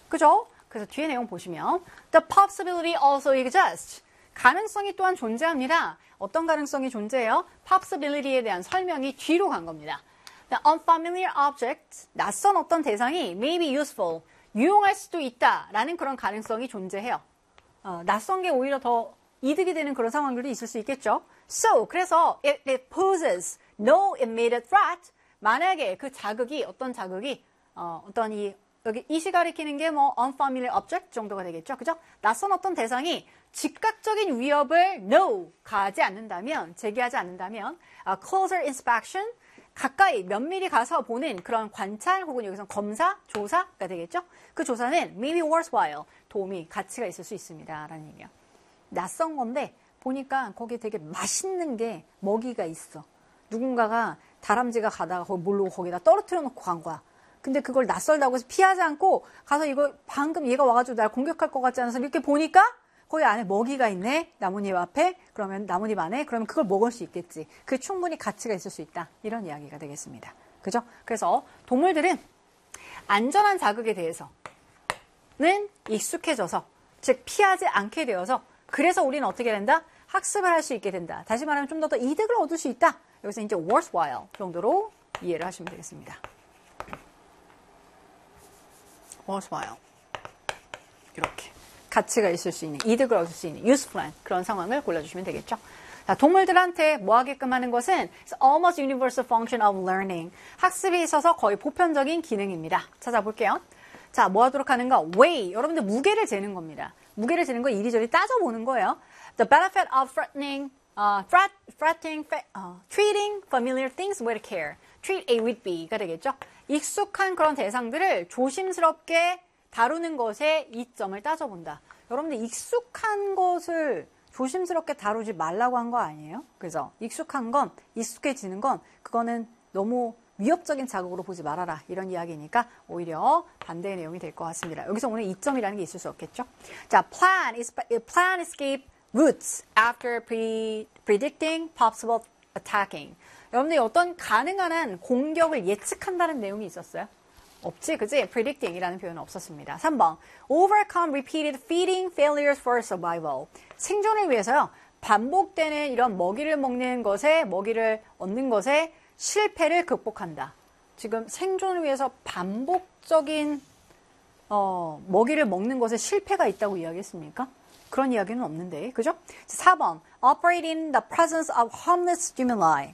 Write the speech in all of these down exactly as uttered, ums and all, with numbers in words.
그죠? 그래서 뒤에 내용 보시면 The possibility also exists. 가능성이 또한 존재합니다. 어떤 가능성이 존재해요? possibility에 대한 설명이 뒤로 간 겁니다. The unfamiliar object, 낯선 어떤 대상이 may be useful, 유용할 수도 있다라는 그런 가능성이 존재해요. 어, 낯선 게 오히려 더 이득이 되는 그런 상황들도 있을 수 있겠죠. So, 그래서 it, it poses no immediate threat. 만약에 그 자극이, 어떤 자극이, 어, 어떤 이, 여기 이시 가리키는 게 뭐 unfamiliar object 정도가 되겠죠. 그죠? 낯선 어떤 대상이 즉각적인 위협을 no, 가하지 않는다면, 제기하지 않는다면, uh, closer inspection, 가까이 면밀히 가서 보는 그런 관찰 혹은 여기서 검사, 조사가 되겠죠. 그 조사는 maybe worthwhile, 도움이, 가치가 있을 수 있습니다. 라는 얘기예요. 낯선 건데 보니까 거기에 되게 맛있는 게 먹이가 있어. 누군가가 다람쥐가 가다가 거기 모르고 거기다 떨어뜨려 놓고 간 거야. 근데 그걸 낯설다고 해서 피하지 않고 가서 이거 방금 얘가 와가지고 날 공격할 것 같지 않아서 이렇게 보니까 거기 안에 먹이가 있네. 나뭇잎 앞에. 그러면 나뭇잎 안에. 그러면 그걸 먹을 수 있겠지. 그게 충분히 가치가 있을 수 있다. 이런 이야기가 되겠습니다. 그죠? 그래서 동물들은 안전한 자극에 대해서는 익숙해져서, 즉 피하지 않게 되어서, 그래서 우리는 어떻게 된다? 학습을 할 수 있게 된다. 다시 말하면 좀 더 더 이득을 얻을 수 있다. 여기서 이제 worthwhile 정도로 이해를 하시면 되겠습니다. worthwhile. 이렇게. 가치가 있을 수 있는, 이득을 얻을 수 있는 useful한 그런 상황을 골라주시면 되겠죠. 자, 동물들한테 뭐 하게끔 하는 것은 almost universal function of learning. 학습에 있어서 거의 보편적인 기능입니다. 찾아볼게요. 자, 뭐 하도록 하는가? weigh. 여러분들 무게를 재는 겁니다. 무게를 재는 거 이리저리 따져보는 거예요. The benefit of threatening, uh, threat, threatening, uh, treating familiar things with care. treat A with B가 되겠죠. 익숙한 그런 대상들을 조심스럽게 다루는 것에 이점을 따져본다. 여러분들 익숙한 것을 조심스럽게 다루지 말라고 한 거 아니에요? 그죠? 익숙한 건, 익숙해지는 건 그거는 너무 위협적인 자극으로 보지 말아라. 이런 이야기니까 오히려 반대의 내용이 될 것 같습니다. 여기서 오늘 이점이라는 게 있을 수 없겠죠? 자, plan, plan escape routes after pre, predicting possible attacking. 여러분들이 어떤 가능한 한 공격을 예측한다는 내용이 있었어요? 없지, 그지? predicting이라는 표현은 없었습니다. 삼 번, overcome repeated feeding failures for survival. 생존을 위해서요, 반복되는 이런 먹이를 먹는 것에, 먹이를 얻는 것에 실패를 극복한다. 지금 생존을 위해서 반복적인 어, 먹이를 먹는 것에 실패가 있다고 이야기했습니까? 그런 이야기는 없는데, 그죠? 사 번, operate in the presence of harmless stimuli.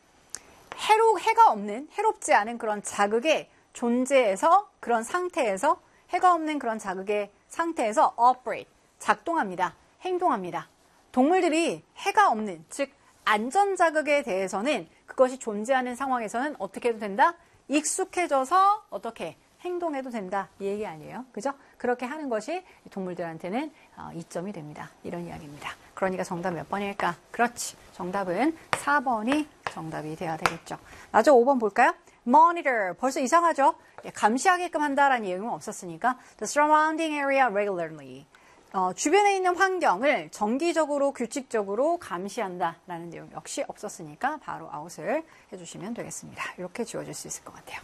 해로, 해가 없는, 해롭지 않은 그런 자극의 존재에서, 그런 상태에서, 해가 없는 그런 자극의 상태에서 operate, 작동합니다. 행동합니다. 동물들이 해가 없는, 즉 안전자극에 대해서는 그것이 존재하는 상황에서는 어떻게 해도 된다? 익숙해져서 어떻게 행동해도 된다. 이 얘기 아니에요. 그죠? 그렇게 하는 것이 동물들한테는 이점이 됩니다. 이런 이야기입니다. 그러니까 정답 몇 번일까? 그렇지. 정답은 사 번이 정답이 돼야 되겠죠. 마저 오 번 볼까요? Monitor. 벌써 이상하죠? 감시하게끔 한다라는 내용은 없었으니까 The surrounding area regularly. 어, 주변에 있는 환경을 정기적으로 규칙적으로 감시한다라는 내용 역시 없었으니까 바로 아웃을 해주시면 되겠습니다. 이렇게 지워질 수 있을 것 같아요.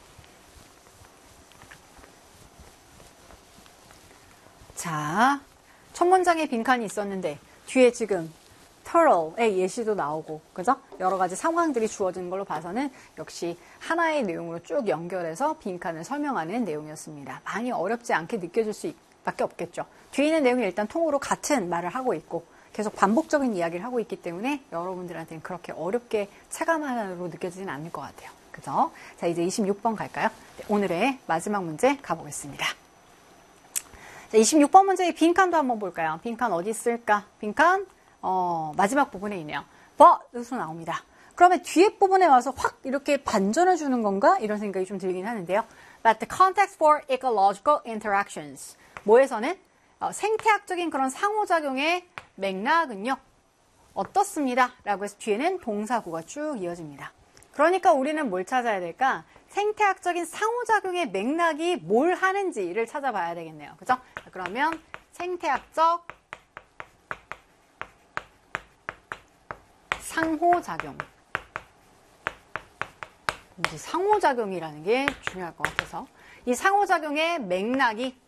자, 첫 문장에 빈칸이 있었는데 뒤에 지금 turtle의 예시도 나오고, 그죠? 여러 가지 상황들이 주어진 걸로 봐서는 역시 하나의 내용으로 쭉 연결해서 빈칸을 설명하는 내용이었습니다. 많이 어렵지 않게 느껴질 수 밖에 없겠죠. 뒤에 있는 내용이 일단 통으로 같은 말을 하고 있고 계속 반복적인 이야기를 하고 있기 때문에 여러분들한테는 그렇게 어렵게 체감 하나로 느껴지진 않을 것 같아요. 그죠? 자, 이제 이십육 번 갈까요? 네, 오늘의 마지막 문제 가보겠습니다. 자, 이십육 번 문제의 빈칸도 한번 볼까요? 빈칸 어디 있을까? 빈칸 어, 마지막 부분에 있네요. but으로 나옵니다. 그러면 뒤에 부분에 와서 확 이렇게 반전을 주는 건가? 이런 생각이 좀 들긴 하는데요. But the context for ecological interactions. 뭐에서는 어, 생태학적인 그런 상호작용의 맥락은요. 어떻습니다. 라고 해서 뒤에는 동사구가 쭉 이어집니다. 그러니까 우리는 뭘 찾아야 될까? 생태학적인 상호작용의 맥락이 뭘 하는지를 찾아봐야 되겠네요. 그죠? 자, 그러면 생태학적 상호작용. 이제 상호작용이라는 게 중요할 것 같아서 이 상호작용의 맥락이